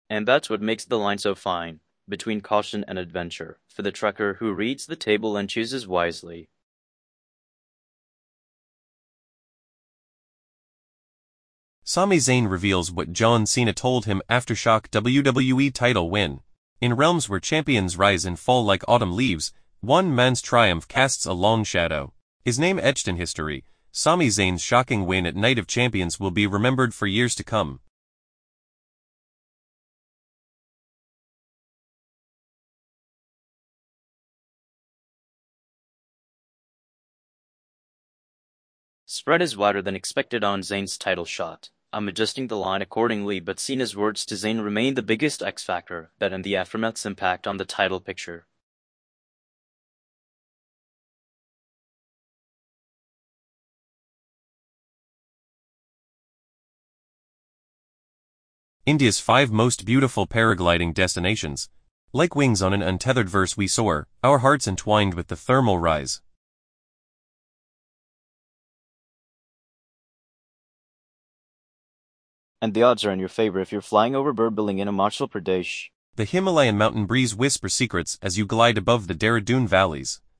And that's what makes the line so fine, between caution and adventure, for the trekker who reads the table and chooses wisely. Sami Zayn reveals what John Cena told him after shock WWE title win. In realms where champions rise and fall like autumn leaves, one man's triumph casts a long shadow. His name etched in history, Sami Zayn's shocking win at Night of Champions will be remembered for years to come. Spread is wider than expected on Zayn's title shot. I'm adjusting the line accordingly, but Cena's words to Zayn remain the biggest X factor, that and the aftermath's impact on the title picture. India's 5 most beautiful paragliding destinations. Like wings on an untethered verse we soar, our hearts entwined with the thermal rise. And the odds are in your favor if you're flying over Birbiling in Himachal Pradesh. The Himalayan mountain breeze whispers secrets as you glide above the Dehradun valleys.